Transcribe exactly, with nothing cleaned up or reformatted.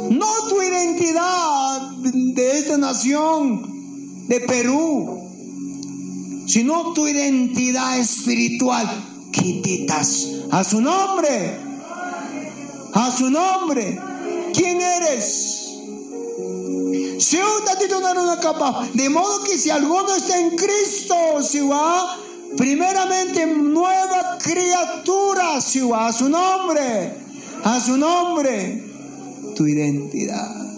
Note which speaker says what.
Speaker 1: No tu identidad de esta nación, de Perú, sino tu identidad espiritual. Quititas a su nombre, a su nombre. ¿Quién eres? Si un tatito no era una capa, de modo que si alguno está en Cristo, si va primeramente nueva criatura, si va a su nombre, a su nombre, tu identidad.